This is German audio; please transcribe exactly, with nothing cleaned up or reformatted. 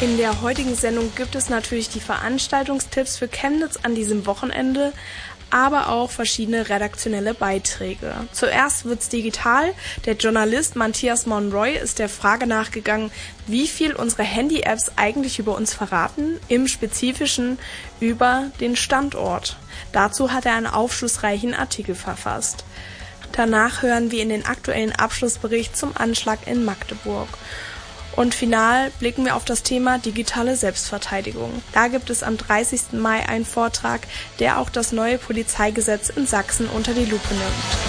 In der heutigen Sendung gibt es natürlich die Veranstaltungstipps für Chemnitz an diesem Wochenende, aber auch verschiedene redaktionelle Beiträge. Zuerst wird's digital. Der Journalist Matthias Monroy ist der Frage nachgegangen, wie viel unsere Handy-Apps eigentlich über uns verraten, im Spezifischen über den Standort. Dazu hat er einen aufschlussreichen Artikel verfasst. Danach hören wir in den aktuellen Abschlussbericht zum Anschlag in Magdeburg. Und final blicken wir auf das Thema digitale Selbstverteidigung. Da gibt es am dreißigsten Mai einen Vortrag, der auch das neue Polizeigesetz in Sachsen unter die Lupe nimmt.